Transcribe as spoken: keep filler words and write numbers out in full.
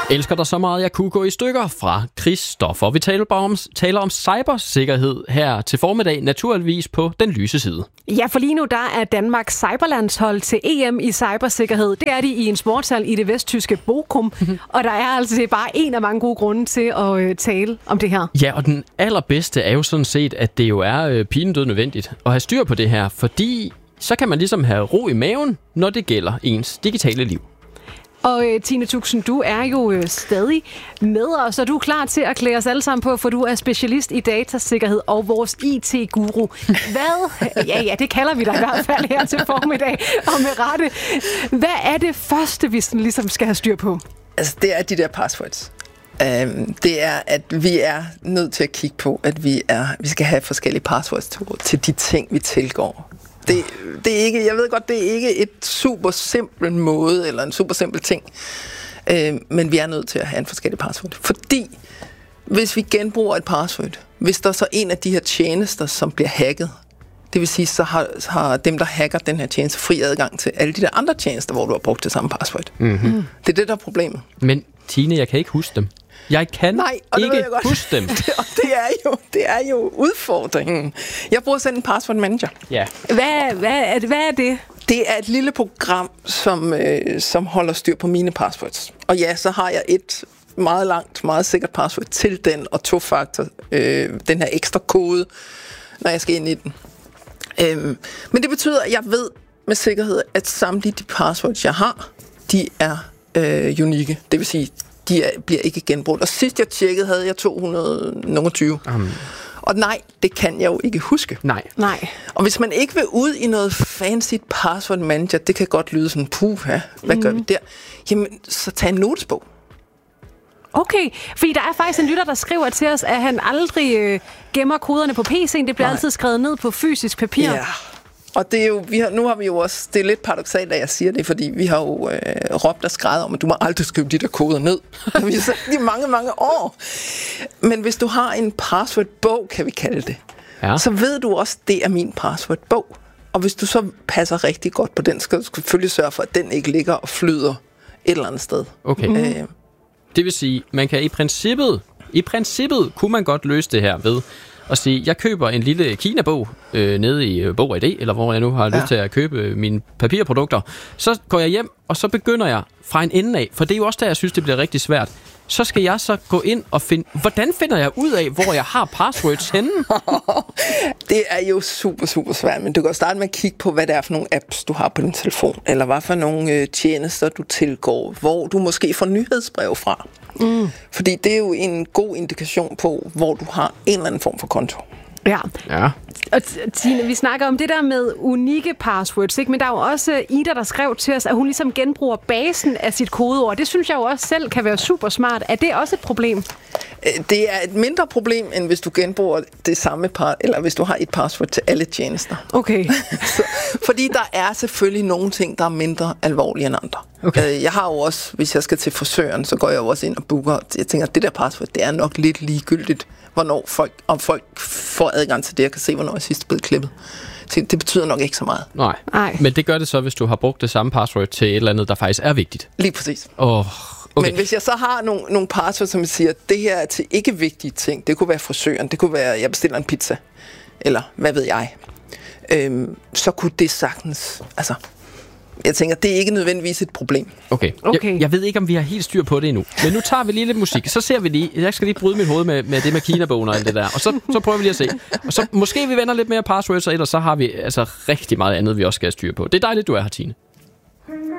Elsker dig så meget, jeg kunne gå i stykker fra Christoffer. Vi taler, bare om, taler om cybersikkerhed her til formiddag, naturligvis på den lyse side. Ja, for lige nu der er Danmarks cyberlandshold til E M i cybersikkerhed. Det er de i en sportshal i det vesttyske Bochum. Og der er altså bare en af mange gode grunde til at øh, tale om det her. Ja, og den allerbedste er jo sådan set, at det jo er øh, pinedød nødvendigt at have styr på det her, fordi så kan man ligesom have ro i maven, når det gælder ens digitale liv. Og øh, Tine Tuxen, du er jo øh, stadig med os, og du er klar til at klæde os alle sammen på, for du er specialist i datasikkerhed og vores I T-guru. Hvad? Ja, ja, det kalder vi dig i hvert fald her til formiddag, og med rette. Hvad er det første, vi sådan ligesom skal have styr på? Altså, det er de der passwords. Um, det er, at vi er nødt til at kigge på, at vi, er, vi skal have forskellige passwords til, til de ting, vi tilgår. Det, det er ikke, jeg ved godt, det er ikke et super simpel måde, eller en super simpel ting, øh, men vi er nødt til at have en forskellig password. Fordi, hvis vi genbruger et password, hvis der er så en af de her tjenester, som bliver hacket, det vil sige, så har, har dem, der hacker den her tjeneste, fri adgang til alle de der andre tjenester, hvor du har brugt det samme password. Mm-hmm. Det er det, der er problemet. Men Tine, jeg kan ikke huske dem. Jeg kan Nej, og det ikke jeg godt. huske dem. Det, og det er, jo, det er jo udfordringen. Jeg bruger selv en password manager. Ja. Hvad, hvad, er det, hvad er det? Det er et lille program, som, øh, som holder styr på mine passwords. Og ja, så har jeg et meget langt, meget sikkert password til den, og to-faktor, øh, den her ekstra kode, når jeg skal ind i den. Øhm, men det betyder, at jeg ved med sikkerhed, at samtlige de passwords, jeg har, de er øh, unikke. Det vil sige, de er, bliver ikke genbrugt. Og sidst jeg tjekkede, havde jeg to hundrede og tyve. Um. Og nej, det kan jeg jo ikke huske. Nej. Nej. Og hvis man ikke vil ud i noget fancy password manager, det kan godt lyde sådan, puha, hvad mm. gør vi der? Jamen, så tag en notesbog. Okay, fordi der er faktisk en lytter, der skriver til os, at han aldrig øh, gemmer koderne på P C'en. Det bliver Nej. altid skrevet ned på fysisk papir. Ja. Og det er jo, vi har, nu har vi jo også, det er lidt paradoksalt, at jeg siger det, fordi vi har jo øh, råbt og skrevet om, at du må aldrig skrive de der koder ned. Vi har sagt det i mange, mange år. Men hvis du har en passwordbog, kan vi kalde det, ja. Så ved du også, at det er min passwordbog. Og hvis du så passer rigtig godt på den, skal du selvfølgelig sørge for, at den ikke ligger og flyder et eller andet sted. Okay. Mm. Øh. Det vil sige, man kan i princippet, i princippet kunne man godt løse det her ved og sige, jeg køber en lille Kina-bog øh, nede i Bog og I D, eller hvor jeg nu har ja. lyst til at købe mine papirprodukter. Så går jeg hjem, og så begynder jeg fra en ende af, for det er jo også der, jeg synes, det bliver rigtig svært. Så skal jeg så gå ind og finde, hvordan finder jeg ud af, hvor jeg har passwords henne? Det er jo super, super svært, men du kan starte med at kigge på, hvad det er for nogle apps, du har på din telefon, eller hvad for nogle øh, tjenester, du tilgår, hvor du måske får nyhedsbrev fra. Mm. Fordi det er jo en god indikation på, hvor du har en eller anden form for konto. Ja. Ja. Og Tine, vi snakker om det der med unikke passwords, ikke? Men der er jo også Ida, der skrev til os, at hun ligesom genbruger basen af sit kodeord. Det synes jeg jo også selv kan være super smart. Er det også et problem? Det er et mindre problem, end hvis du genbruger det samme par, eller hvis du har et password til alle tjenester. Okay. Så, fordi der er selvfølgelig nogle ting, der er mindre alvorlige end andre. Okay. Jeg har jo også, hvis jeg skal til frisøren, så går jeg jo også ind og booker. Jeg tænker, at det der password, det er nok lidt ligegyldigt, hvornår folk, om folk får adgang til det, og kan se, hvornår jeg sidst er blevet klippet. Så det betyder nok ikke så meget. Nej. Nej, men det gør det så, hvis du har brugt det samme password til et eller andet, der faktisk er vigtigt. Lige præcis. Oh, okay. Men hvis jeg så har nogle, nogle passwords, som siger, at det her er til ikke vigtige ting, det kunne være frisøren, det kunne være, at jeg bestiller en pizza, eller hvad ved jeg, øhm, så kunne det sagtens, altså... Jeg tænker, det er ikke nødvendigvis et problem. Okay. okay. Jeg, jeg ved ikke, om vi har helt styr på det endnu. Men nu tager vi lige lidt musik. Så ser vi lige. Jeg skal lige bryde mit hoved med, med det med Kina-bogen og alt det der. Og så, så prøver vi lige at se. Og så måske vi vender lidt mere passwords, og ellers så har vi altså rigtig meget andet, vi også skal have styr på. Det er dejligt, du er her, Tine.